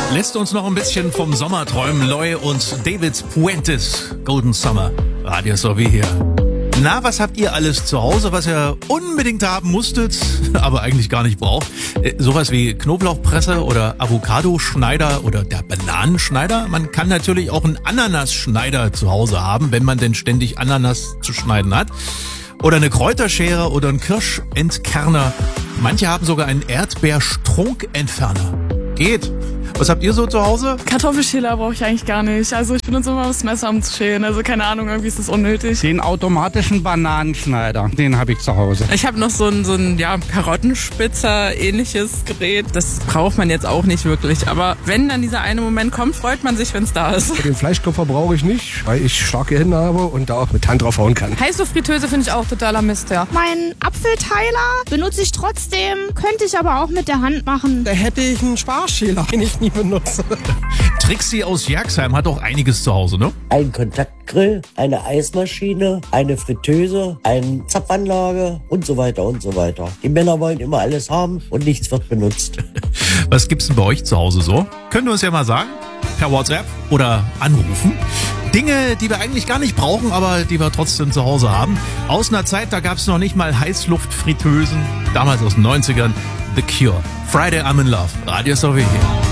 Lässt uns noch ein bisschen vom Sommer träumen. Loy und David Puentes, Golden Summer. Radio SOW hier. Na, was habt ihr alles zu Hause, was ihr unbedingt haben musstet, aber eigentlich gar nicht braucht? Sowas wie Knoblauchpresse oder Avocadoschneider oder der Bananenschneider. Man kann natürlich auch einen Ananasschneider zu Hause haben, wenn man denn ständig Ananas zu schneiden hat. Oder eine Kräuterschere oder einen Kirschentkerner. Manche haben sogar einen Erdbeerstrunkentferner. Geht. Was habt ihr so zu Hause? Kartoffelschäler brauche ich eigentlich gar nicht. Also ich benutze immer das Messer, um zu schälen. Also keine Ahnung, irgendwie ist das unnötig. Den automatischen Bananenschneider, den habe ich zu Hause. Ich habe noch so ein Karottenspitzer ähnliches Gerät. Das braucht man jetzt auch nicht wirklich. Aber wenn dann dieser eine Moment kommt, freut man sich, wenn es da ist. Den Fleischklopfer brauche ich nicht, weil ich starke Hände habe und da auch mit Hand draufhauen kann. Heißluftfritteuse finde ich auch totaler Mist, ja. Mein Apfelteiler benutze ich trotzdem, könnte ich aber auch mit der Hand machen. Da hätte ich einen Sparschäler, den ich nie benutze. Trixie aus Jerxheim hat auch einiges zu Hause, ne? Ein Kontaktgrill, eine Eismaschine, eine Fritteuse, eine Zapfanlage und so weiter und so weiter. Die Männer wollen immer alles haben und nichts wird benutzt. Was gibt's denn bei euch zu Hause so? Könnt ihr uns ja mal sagen? Per WhatsApp oder anrufen. Dinge, die wir eigentlich gar nicht brauchen, aber die wir trotzdem zu Hause haben. Aus einer Zeit, da gab's noch nicht mal Heißluftfritteusen. Damals aus den 90ern. The Cure. Friday I'm in Love. Radio SOW hier.